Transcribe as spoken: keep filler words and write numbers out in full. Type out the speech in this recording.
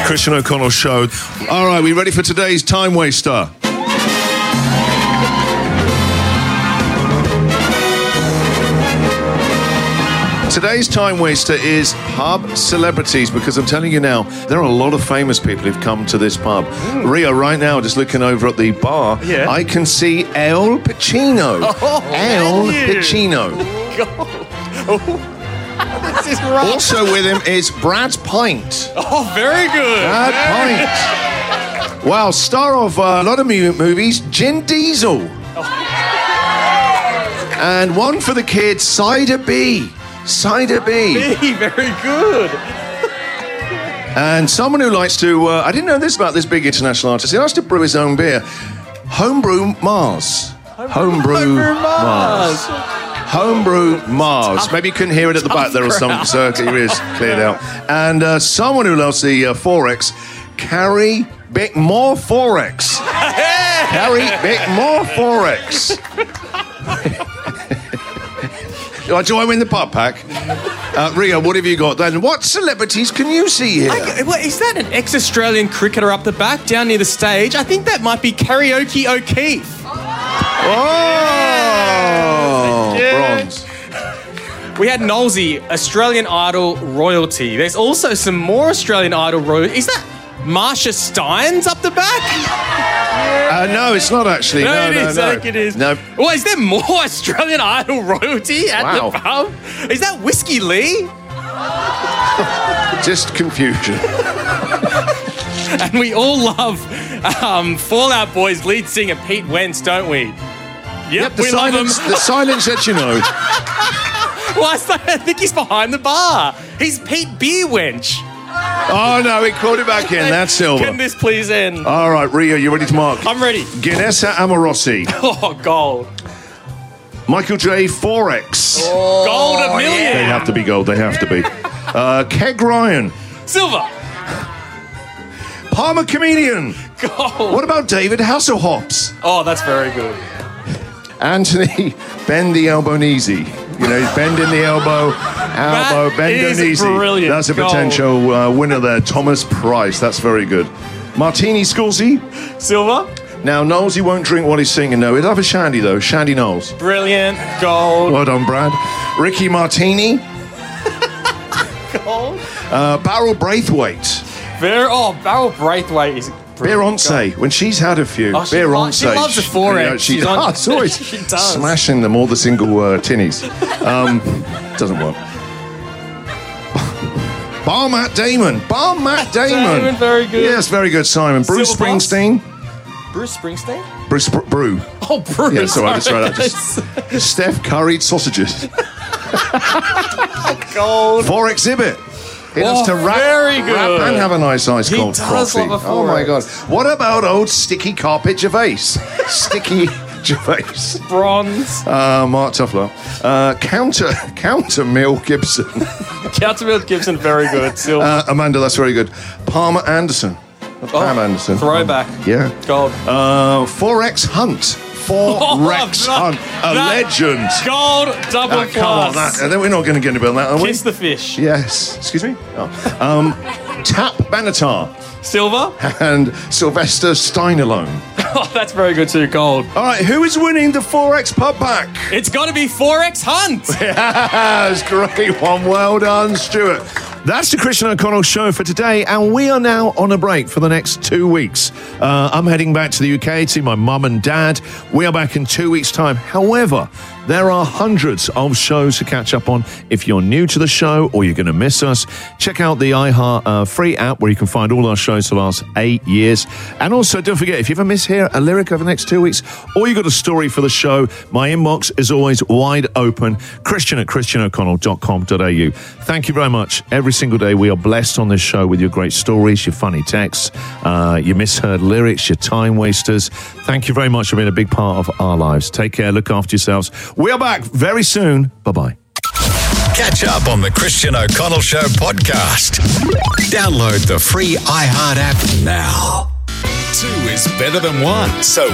Christian O'Connell Show. All right, we ready for today's Time Waster? Today's Time Waster is pub celebrities, because I'm telling you now, there are a lot of famous people who've come to this pub. Mm. Ria, right now, just looking over at the bar, yeah. I can see Al Pacino. Oh, Al Pacino. Oh. This is rough. Also with him is Brad Pint. Oh, very good. Brad very Pint. Wow, star of uh, a lot of movies, Vin Diesel. Oh. And one for the kids, Cider B. Cider B. B, very good. And someone who likes to, uh, I didn't know this about this big international artist, he likes to brew his own beer. Homebrew Mars. Homebrew, Homebrew Mars. Mars. Homebrew Mars. Tough, Maybe you couldn't hear it at the back there or something, so here it is, cleared out. And uh, someone who loves the uh, Forex, Carrie Bickmore Forex. Carrie Bickmore Forex. Do I win the pub pack? Uh, Ria, what have you got then? What celebrities can you see here? I, well, is that an ex-Australian cricketer up the back, down near the stage? I think that might be Karaoke O'Keefe. Oh, yeah. Bronze. We had Nolsey, Australian Idol royalty. There's also some more Australian Idol royalty. Is that Marsha Steins up the back? Uh, no, it's not actually. No, no, it no, is. no. I think it is. No. Well, is there more Australian Idol royalty at Wow. the pub? Is that Whiskey Lee? Just confusion. And we all love um, Fall Out Boy's lead singer Pete Wentz, don't we? Yep, yep the we silence, love him. The silence that you know. Well, I think he's behind the bar. He's Pete Beer Wench. Oh, no, he called it back in. That's silver. Can this please end? All right, Ria, you ready to mark? I'm ready. Guinnessa Amorossi. Oh, gold. Michael J. Forex. Oh, gold a million. They have to be gold. They have to be. Uh, Keg Ryan. Silver. Palmer Comedian. Gold. What about David Hasselhoffs? Oh, that's very good. Anthony Bend the Elbow Kneesy. You know, he's bending the elbow, elbow, that bend is the kneesy. Brilliant. That's a Gold. potential uh, winner there. Thomas Price. That's very good. Martini Scorsese. Silver. Now, Knowles, he won't drink what he's singing, though. He'll have a shandy, though. Shandy Knowles. Brilliant. Gold. Well done, Brad. Ricky Martini. Gold. Uh, Beryl Braithwaite. Very, oh, Beryl Braithwaite is... Beyonce, when she's had a few, oh, she Beyonce, lo- she loves the Forex. You know, she She's does, on, always she does. smashing them, all the single uh, tinnies. Um, doesn't work. Bar Matt Damon, Bar Matt Damon. Damon, very good. Yes, very good, Simon. Bruce Silver Springsteen. Boss? Bruce Springsteen? Bruce Br- Brew. Oh, Bruce. Yeah, sorry, that's right. Just Steph curried sausages. Gold. For exhibit. He oh, loves to rap, very good. rap and have a nice ice he cold does frothy. love a Oh my God! Forex. What about old Sticky Carpet Gervais? Sticky Gervais. Bronze. Uh, Mark Tuffler. Uh, counter, counter Mill Gibson. Counterbill Gibson, very good. Silver. Uh, Amanda, that's very good. Palmer Anderson. That's oh, Pam Anderson. Throwback. Um, yeah. Gold. Uh, Forex Hunt. Forex oh, Hunt. A that, legend. Gold double Uh, plus. come on, that, uh, we're not going to get into that, are we? Kiss the fish. Yes. Excuse me? Oh. Um, Tap Benatar. Silver. And Sylvester Steinerlone. Oh, that's very good too. Gold. All right, who is winning the Forex pub pack? It's got to be Forex Hunt. Yes, great one. Well done, Stuart. That's the Christian O'Connell Show for today, and we are now on a break for the next two weeks. Uh, I'm heading back to the U K to see my mum and dad. We are back in two weeks' time. However, there are hundreds of shows to catch up on. If you're new to the show or you're going to miss us, check out the iHeart uh, free app where you can find all our shows for the last eight years. And also, don't forget, if you ever miss here a lyric over the next two weeks, or you got a story for the show, my inbox is always wide open. Christian at christian o'connell dot com dot a u. Thank you very much. Every single day we are blessed on this show with your great stories, your funny texts, uh, your misheard lyrics, your time wasters. Thank you very much for being a big part of our lives. Take care. Look after yourselves. We are back very soon. Bye-bye. Catch up on the Christian O'Connell Show podcast. Download the free iHeart app now. Two is better than one, so